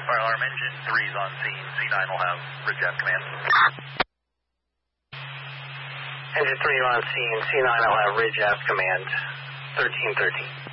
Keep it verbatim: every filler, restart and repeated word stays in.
Fire alarm engine three's on scene. C nine will have bridge aft command. Engine three on scene. C nine will have bridge aft command. thirteen thirteen.